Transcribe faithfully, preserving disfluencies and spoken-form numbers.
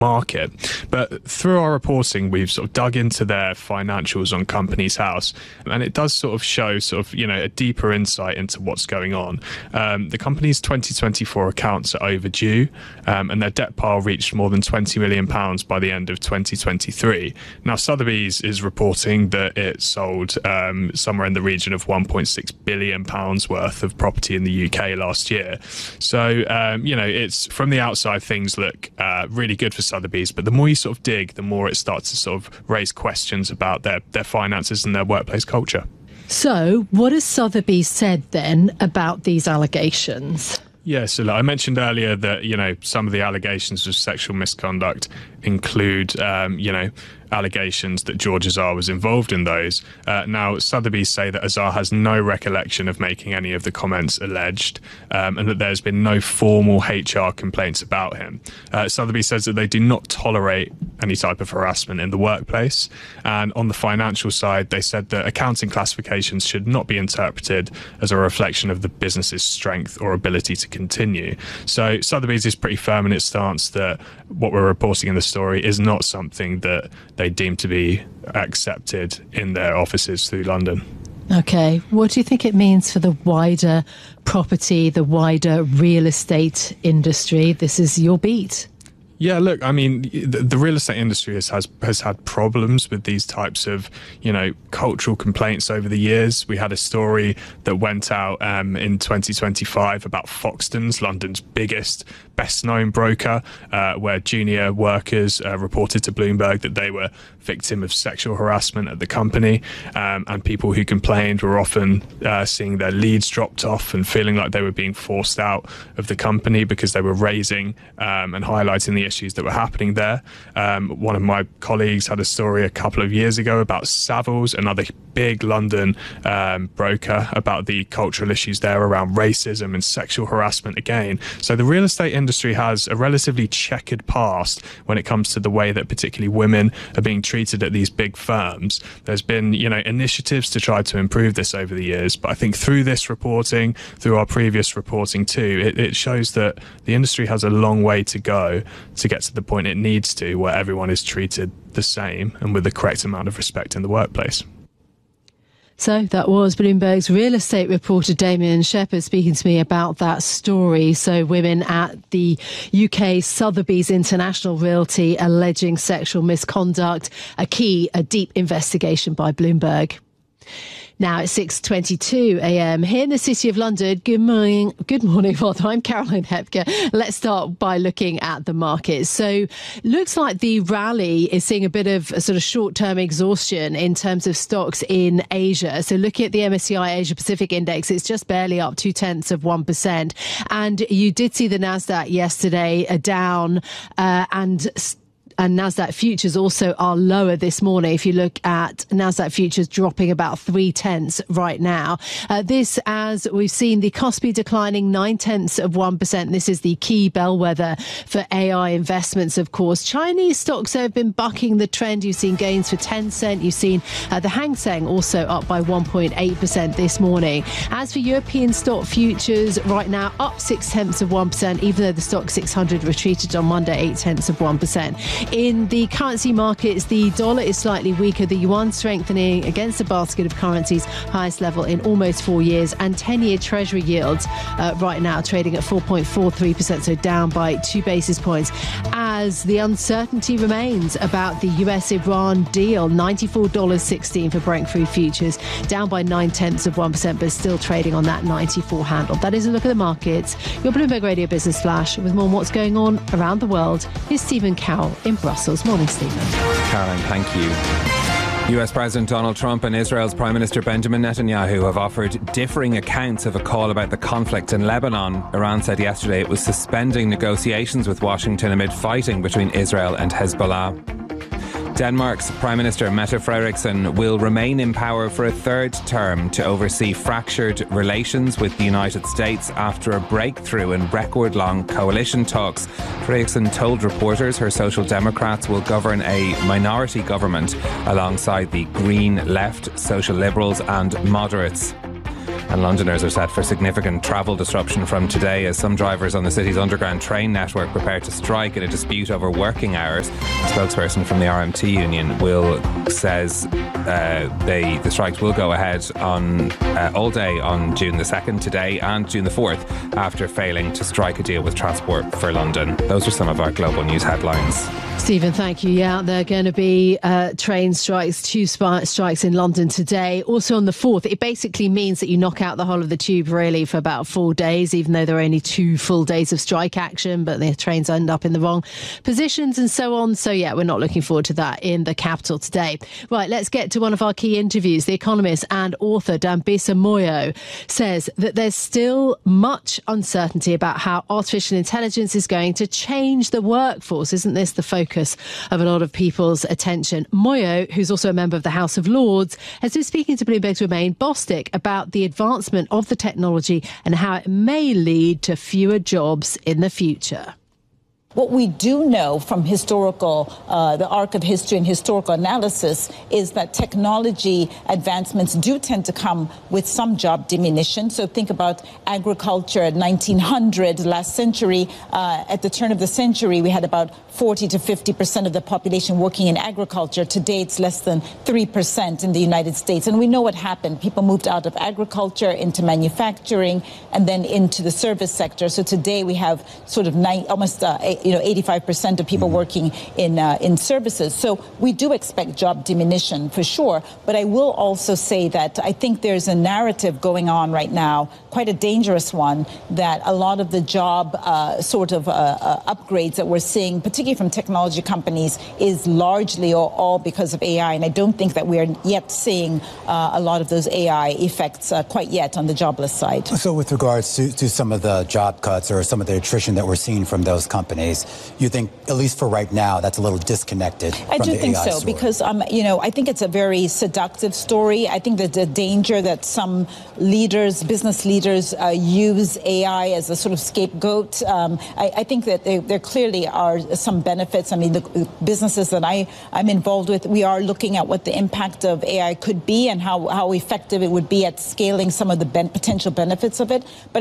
market. But through our reporting, we've sort of dug into their financials on Companies House, and it does sort of show sort of, you know, a deeper insight into what's going on. Um, the company's twenty twenty-four accounts are overdue, um, and their debt pile reached more than twenty million pounds by the end of twenty twenty-three. Now, Sotheby's is reporting that it sold um, somewhere in the region of one point six billion pounds worth of property in the U K last year. So, um, you know, it's from the outside, things look uh, really good for Sotheby's, but the more you sort of dig, the more it starts to sort of raise questions about their, their finances and their workplace culture. So what has Sotheby's said then about these allegations? Yeah, so like I mentioned earlier that, you know, some of the allegations of sexual misconduct include, um, you know, allegations that George Azar was involved in those. Uh, now, Sotheby's say that Azar has no recollection of making any of the comments alleged, um, and that there's been no formal H R complaints about him. Uh, Sotheby's says that they do not tolerate any type of harassment in the workplace. And on the financial side, they said that accounting classifications should not be interpreted as a reflection of the business's strength or ability to continue. So Sotheby's is pretty firm in its stance that what we're reporting in the story is not something that they deem to be accepted in their offices through London. Okay, what do you think it means for the wider property, the wider real estate industry? This is your beat. Yeah, look, I mean, the, the real estate industry has, has has had problems with these types of, you know, cultural complaints over the years. We had a story that went out um, in twenty twenty-five about Foxtons, London's biggest, best-known broker, uh, where junior workers uh, reported to Bloomberg that they were victim of sexual harassment at the company, um, and people who complained were often uh, seeing their leads dropped off and feeling like they were being forced out of the company because they were raising um, and highlighting the issues that were happening there. Um, one of my colleagues had a story a couple of years ago about Savills, another big London um, broker, about the cultural issues there around racism and sexual harassment again. So the real estate industry has a relatively checkered past when it comes to the way that particularly women are being treated at these big firms. There's been, you know, initiatives to try to improve this over the years, but I think through this reporting, through our previous reporting too, it, it shows that the industry has a long way to go to get to the point it needs to, where everyone is treated the same and with the correct amount of respect in the workplace. So that was Bloomberg's real estate reporter Damien Shepherd speaking to me about that story. So women at the U K Sotheby's International Realty alleging sexual misconduct, a key, a deep investigation by Bloomberg. Now it's six twenty-two a m here in the City of London. Good morning. Good morning, Father. I'm Caroline Hepker. Let's start by looking at the markets. So looks like the rally is seeing a bit of a sort of short-term exhaustion in terms of stocks in Asia. So looking at the M S C I Asia Pacific Index, it's just barely up two tenths of one percent. And you did see the Nasdaq yesterday uh, down uh, and And Nasdaq futures also are lower this morning. If you look at Nasdaq futures dropping about three tenths right now. Uh, this, as we've seen, the Kospi declining nine tenths of one percent. This is the key bellwether for A I investments, of course. Chinese stocks have been bucking the trend. You've seen gains for Tencent. You've seen uh, the Hang Seng also up by one point eight percent this morning. As for European stock futures, right now up six tenths of one percent, even though the stock six hundred retreated on Monday eight tenths of one percent. In the currency markets, the dollar is slightly weaker, the yuan strengthening against a basket of currencies, highest level in almost four years, and ten-year Treasury yields uh, right now trading at four point four three percent, so down by two basis points, as the uncertainty remains about the U S Iran deal. ninety-four dollars and sixteen cents for Brent crude futures, down by nine tenths of one percent, but still trading on that ninety-four handle. That is a look at the markets. Your Bloomberg Radio Business Flash with more on what's going on around the world is Stephen Cowell in Brussels. Morning, Stephen. Caroline, thank you. U S President Donald Trump and Israel's Prime Minister Benjamin Netanyahu have offered differing accounts of a call about the conflict in Lebanon. Iran said yesterday it was suspending negotiations with Washington amid fighting between Israel and Hezbollah. Denmark's Prime Minister Mette Frederiksen will remain in power for a third term to oversee fractured relations with the United States after a breakthrough in record-long coalition talks. Frederiksen told reporters her Social Democrats will govern a minority government alongside the Green Left, Social Liberals and Moderates. And Londoners are set for significant travel disruption from today as some drivers on the city's underground train network prepare to strike in a dispute over working hours. A spokesperson from the R M T union will says uh, they the strikes will go ahead on uh, all day on June the second today and June the fourth after failing to strike a deal with Transport for London. Those are some of our global news headlines. Stephen, thank you. Yeah, there are going to be uh, train strikes, two sp- strikes in London today. Also on the fourth, it basically means that you knock out the whole of the tube really for about four days, even though there are only two full days of strike action, but the trains end up in the wrong positions and so on. So yeah, we're not looking forward to that in the capital today. Right, let's get to one of our key interviews. The economist and author Dambisa Moyo says that there's still much uncertainty about how artificial intelligence is going to change the workforce. Isn't this the focus of a lot of people's attention? Moyo, who's also a member of the House of Lords, has been speaking to Bloomberg's Romain Bostick about the advancement of the technology and how it may lead to fewer jobs in the future. What we do know from historical, uh, the arc of history and historical analysis is that technology advancements do tend to come with some job diminution. So think about agriculture at nineteen hundred, last century. Uh, at the turn of the century, we had about forty to fifty percent of the population working in agriculture. Today, it's less than three percent in the United States. And we know what happened. People moved out of agriculture into manufacturing and then into the service sector. So today we have sort of nine, almost uh, you know, eighty-five percent of people working in uh, in services. So we do expect job diminution for sure. But I will also say that I think there's a narrative going on right now, quite a dangerous one, that a lot of the job uh, sort of uh, uh, upgrades that we're seeing, particularly from technology companies, is largely or all because of A I. And I don't think that we are yet seeing uh, a lot of those A I effects uh, quite yet on the jobless side. So with regards to, to some of the job cuts or some of the attrition that we're seeing from those companies, you think, at least for right now, that's a little disconnected I from do the think A I so, story. because, um, you know, I think it's a very seductive story. I think that the danger that some leaders, business leaders, uh, use A I as a sort of scapegoat. Um, I, I think that there, there clearly are some benefits. I mean, the businesses that I, I'm involved with, we are looking at what the impact of A I could be and how, how effective it would be at scaling some of the ben- potential benefits of it. But